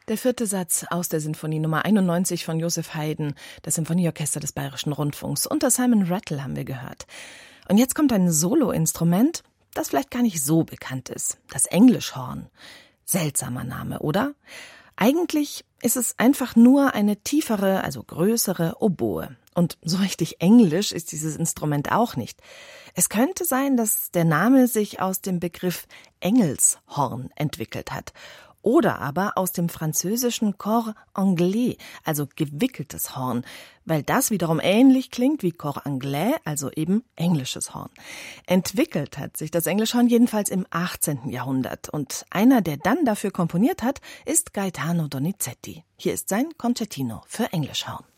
Der 4. Satz aus der Sinfonie Nummer 91 von Joseph Haydn, das Symphonieorchester des Bayerischen Rundfunks. Unter Simon Rattle haben wir gehört. Und jetzt kommt ein Soloinstrument, das vielleicht gar nicht so bekannt ist. Das Englischhorn. Seltsamer Name, oder? Eigentlich ist es einfach nur eine tiefere, also größere Oboe. Und so richtig englisch ist dieses Instrument auch nicht. Es könnte sein, dass der Name sich aus dem Begriff Engelshorn entwickelt hat. Oder aber aus dem französischen Cor anglais, also gewickeltes Horn, weil das wiederum ähnlich klingt wie Cor anglais, also eben englisches Horn. Entwickelt hat sich das Englischhorn jedenfalls im 18. Jahrhundert und einer, der dann dafür komponiert hat, ist Gaetano Donizetti. Hier ist sein Concertino für Englischhorn.